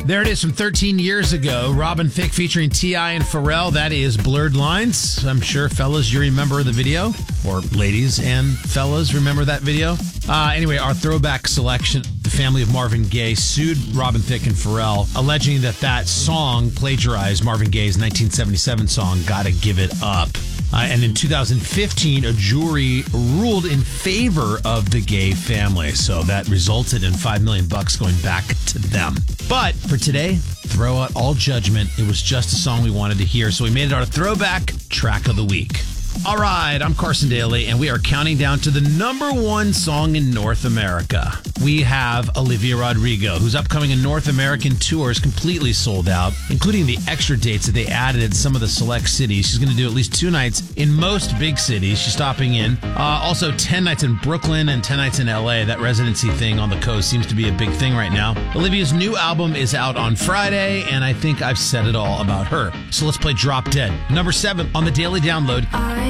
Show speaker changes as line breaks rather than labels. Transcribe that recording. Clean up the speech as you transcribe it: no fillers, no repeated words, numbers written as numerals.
There it is from 13 years ago. Robin Thicke featuring T.I. and Pharrell. That is Blurred Lines. I'm sure, fellas, you remember the video. Or ladies and fellas, remember that video? Anyway, our throwback selection, the family of Marvin Gaye sued Robin Thicke and Pharrell, alleging that song plagiarized Marvin Gaye's 1977 song, Gotta Give It Up. And in 2015, a jury ruled in favor of the Gaye family. So that resulted in $5 million going back to them. But for today, throw out all judgment. It was just a song we wanted to hear. So we made it our throwback track of the week. All right, I'm Carson Daly, and we are counting down to the number one song in North America. We have Olivia Rodrigo, whose upcoming North American tour is completely sold out, including the extra dates that they added in some of the select cities. She's going to do at least 2 nights in most big cities. She's stopping in. Also, 10 nights in Brooklyn and 10 nights in LA. That residency thing on the coast seems to be a big thing right now. Olivia's new album is out on Friday, and I think I've said it all about her. So let's play Drop Dead. Number 7 on the Daily Download.